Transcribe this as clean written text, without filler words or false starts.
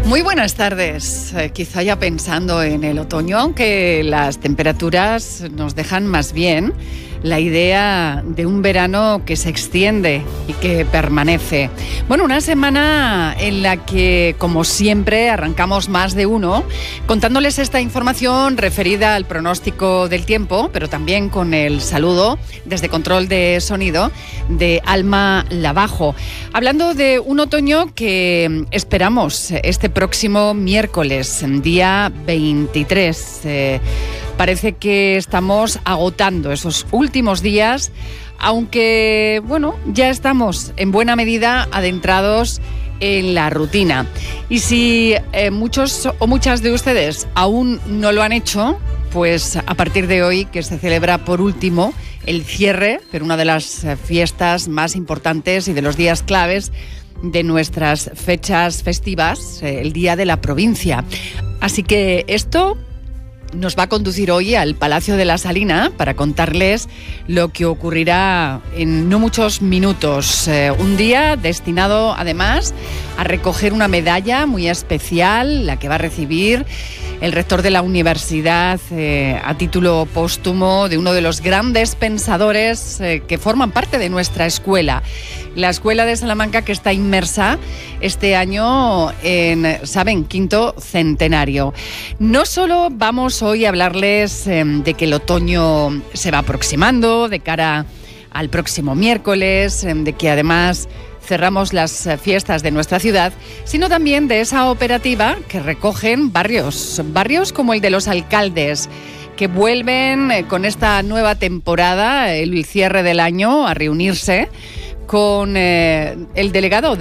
Muy buenas tardes. Quizá ya pensando en el otoño, aunque las temperaturas nos dejan más bien la idea de un verano que se extiende y que permanece. Bueno, una semana en la que, como siempre, arrancamos más de uno contándoles esta información referida al pronóstico del tiempo, pero también con el saludo desde control de sonido de Alma Lavajo. Hablando de un otoño que esperamos este próximo miércoles, día 23. Parece que estamos agotando esos últimos días, aunque, bueno, ya estamos en buena medida adentrados en la rutina. Y si muchos o muchas de ustedes aún no lo han hecho, pues a partir de hoy, que se celebra por último el cierre, pero una de las fiestas más importantes y de los días claves de nuestras fechas festivas, el Día de la Provincia. Así que esto nos va a conducir hoy al Palacio de la Salina para contarles lo que ocurrirá en no muchos minutos. Un día destinado, además, a recoger una medalla muy especial, la que va a recibir el rector de la universidad a título póstumo de uno de los grandes pensadores que forman parte de nuestra escuela. La Escuela de Salamanca, que está inmersa este año en, ¿saben?, quinto centenario. No solo vamos hoy a hablarles de que el otoño se va aproximando de cara al próximo miércoles, de que además cerramos las fiestas de nuestra ciudad, sino también de esa operativa que recogen barrios como el de Los Alcaldes, que vuelven con esta nueva temporada, el cierre del año, a reunirse con el delegado